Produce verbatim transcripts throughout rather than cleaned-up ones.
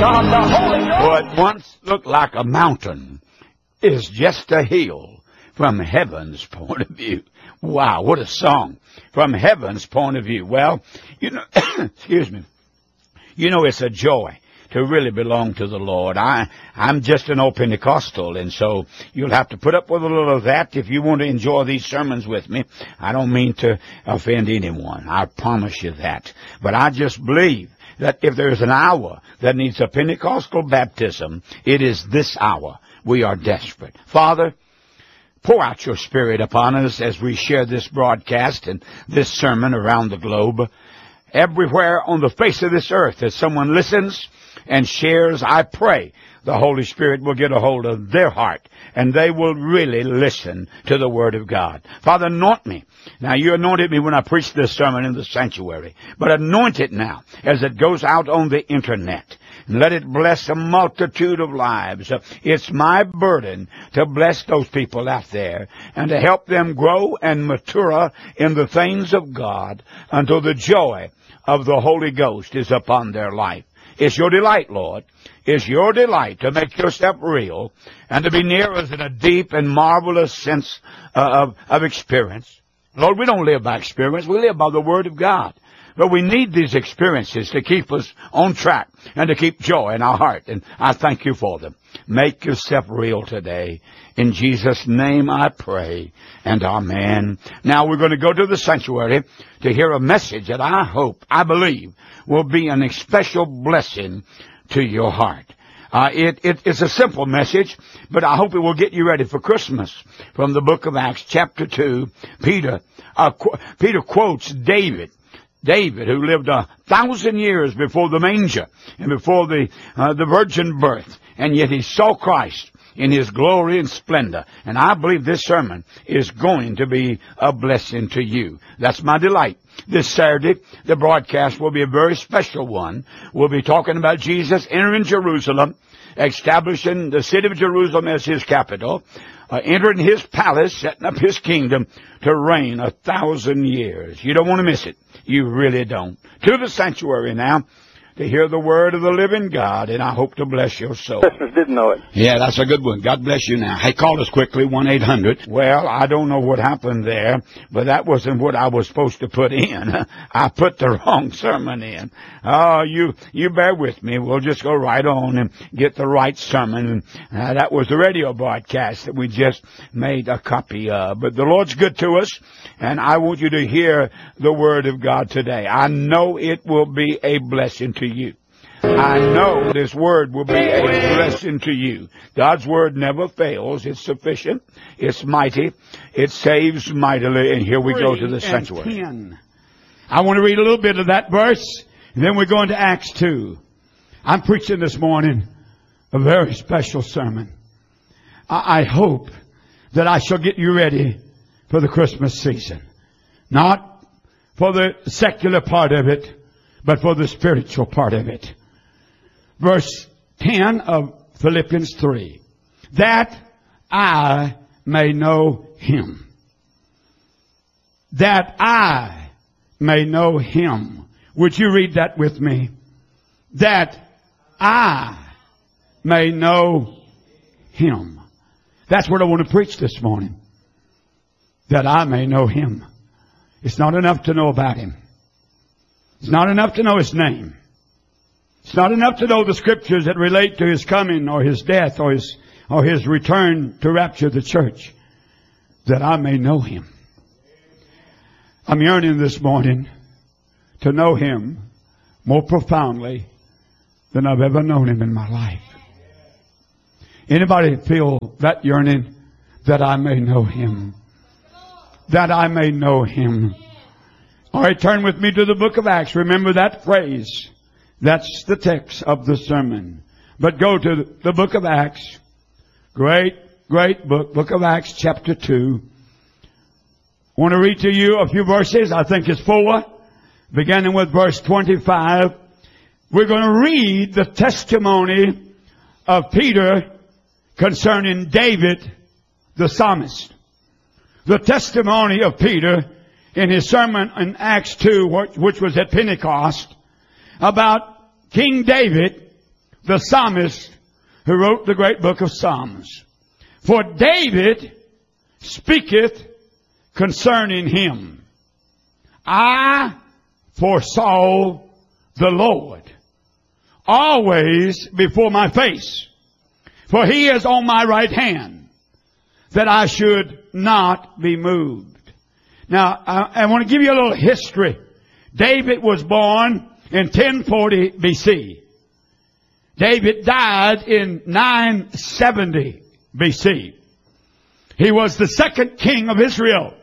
God, the Holy Ghost. What once looked like a mountain is just a hill from heaven's point of view. Wow, what a song. From heaven's point of view. Well, you know, excuse me. You know, it's a joy to really belong to the Lord. I, I'm just an old Pentecostal, and so you'll have to put up with a little of that if you want to enjoy these sermons with me. I don't mean to offend anyone. I promise you that. But I just believe that if there's an hour that needs a Pentecostal baptism, it is this hour. We are desperate. Father, pour out your Spirit upon us as we share this broadcast and this sermon around the globe. Everywhere on the face of this earth, as someone listens and shares, I pray the Holy Spirit will get a hold of their heart and they will really listen to the Word of God. Father, anoint me. Now, you anointed me when I preached this sermon in the sanctuary, but anoint it now as it goes out on the internet. And let it bless a multitude of lives. It's my burden to bless those people out there and to help them grow and mature in the things of God until the joy of the Holy Ghost is upon their life. It's your delight, Lord. It's your delight to make yourself real and to be near us in a deep and marvelous sense uh, of, of experience. Lord, we don't live by experience. We live by the Word of God. But we need these experiences to keep us on track and to keep joy in our heart. And I thank you for them. Make yourself real today. In Jesus' name I pray, and amen. Now we're going to go to the sanctuary to hear a message that I hope, I believe, will be an special blessing to your heart. Uh, it, it, it's a simple message, but I hope it will get you ready for Christmas. From the book of Acts, chapter two, Peter, uh, qu- Peter quotes David. David, who lived a thousand years before the manger and before the uh, the virgin birth, and yet he saw Christ in his glory and splendor. And I believe this sermon is going to be a blessing to you. That's my delight. This Saturday, the broadcast will be a very special one. We'll be talking about Jesus entering Jerusalem, establishing the city of Jerusalem as his capital, uh, entering his palace, setting up his kingdom to reign a thousand years. You don't want to miss it. You really don't. To the sanctuary now to hear the word of the living God, and I hope to bless your soul. Listeners didn't know it. Yeah, that's a good one. God bless you now. Hey, call us quickly, one eight hundred. Well, I don't know what happened there, but that wasn't what I was supposed to put in. I put the wrong sermon in. Oh, you, you bear with me. We'll just go right on and get the right sermon. Uh, that was the radio broadcast that we just made a copy of. But the Lord's good to us, and I want you to hear the word of God today. I know it will be a blessing to you. I know this word will be a blessing to you. God's word never fails. It's sufficient. It's mighty. It saves mightily. And here we go to the sanctuary. ten. I want to read a little bit of that verse, and then we're going to Acts two. I'm preaching this morning a very special sermon. I, I hope that I shall get you ready for the Christmas season. Not for the secular part of it, but for the spiritual part of it. Verse ten of Philippians three. That I may know him. That I may know him. Would you read that with me? That I may know him. That's what I want to preach this morning. That I may know him. It's not enough to know about him. It's not enough to know his name. It's not enough to know the scriptures that relate to his coming or his death or his, or his return to rapture the church. That I may know him. I'm yearning this morning to know him more profoundly than I've ever known him in my life. Anybody feel that yearning? That I may know him. That I may know him. All right, turn with me to the book of Acts. Remember that phrase. That's the text of the sermon. But go to the book of Acts. Great, great book. Book of Acts, chapter two. I want to read to you a few verses. I think it's four. Beginning with verse twenty-five. We're going to read the testimony of Peter concerning David, the psalmist. The testimony of Peter in his sermon in Acts two, which was at Pentecost, about King David, the psalmist who wrote the great book of Psalms. For David speaketh concerning him. I foresaw the Lord always before my face. For he is on my right hand, that I should not be moved. Now, I, I want to give you a little history. David was born in ten forty B C. David died in nine seventy B C. He was the second king of Israel.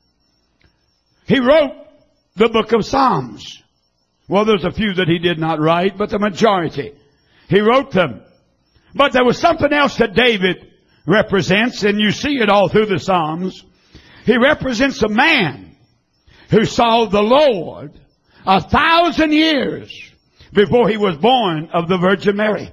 He wrote the book of Psalms. Well, there's a few that he did not write, but the majority. He wrote them. But there was something else that David represents, and you see it all through the Psalms. He represents a man who saw the Lord a thousand years before he was born of the Virgin Mary.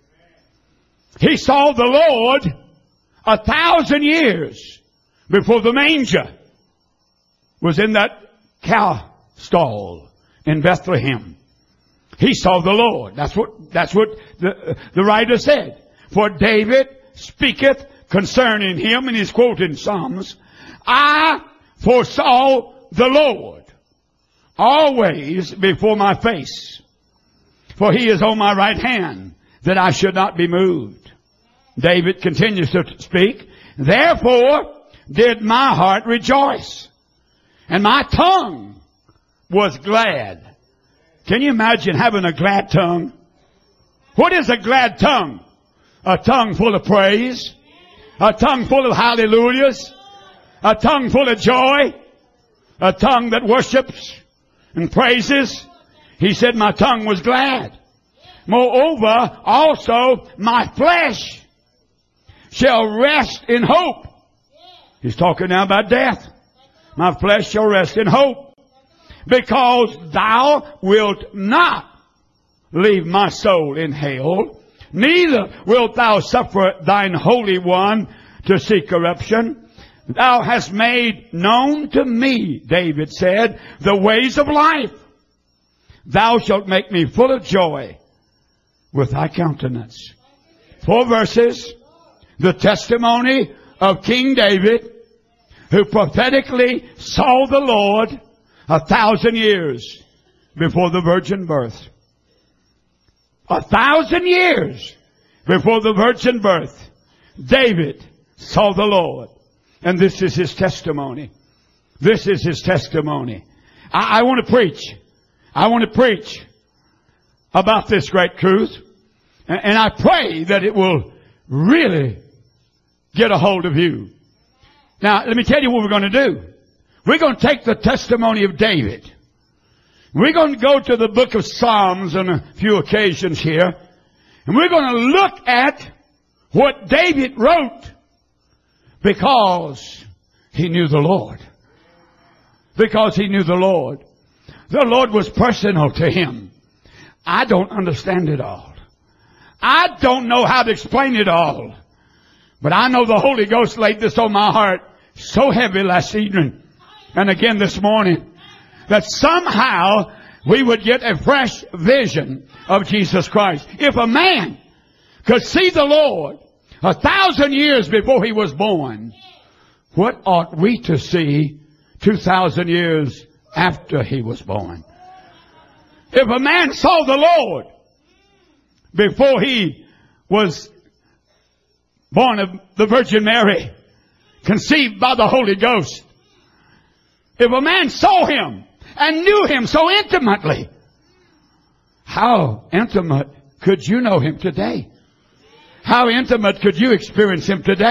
He saw the Lord a thousand years before the manger was in that cow stall in Bethlehem. He saw the Lord. That's what, that's what the, the writer said. For David speaketh concerning him, and he's quoting Psalms, I foresaw the Lord always before my face. For he is on my right hand, that I should not be moved. David continues to speak. Therefore did my heart rejoice, and my tongue was glad. Can you imagine having a glad tongue? What is a glad tongue? A tongue full of praise. A tongue full of hallelujahs. A tongue full of joy. A tongue that worships and praises. He said, my tongue was glad. Moreover, also my flesh shall rest in hope. He's talking now about death. My flesh shall rest in hope, because thou wilt not leave my soul in hell, neither wilt thou suffer thine Holy One to see corruption. Thou hast made known to me, David said, the ways of life. Thou shalt make me full of joy with thy countenance. Four verses. The testimony of King David, who prophetically saw the Lord a thousand years before the virgin birth. A thousand years before the virgin birth, David saw the Lord. And this is his testimony. This is his testimony. I, I want to preach. I want to preach about this great truth. And, and I pray that it will really get a hold of you. Now, let me tell you what we're going to do. We're going to take the testimony of David. We're going to go to the book of Psalms on a few occasions here. And we're going to look at what David wrote, because he knew the Lord. Because he knew the Lord. The Lord was personal to him. I don't understand it all. I don't know how to explain it all. But I know the Holy Ghost laid this on my heart so heavy last evening and again this morning, that somehow we would get a fresh vision of Jesus Christ. If a man could see the Lord a thousand years before he was born, what ought we to see two thousand years after he was born? If a man saw the Lord before he was born of the Virgin Mary, conceived by the Holy Ghost, if a man saw him and knew him so intimately, how intimate could you know him today? How intimate could you experience him today?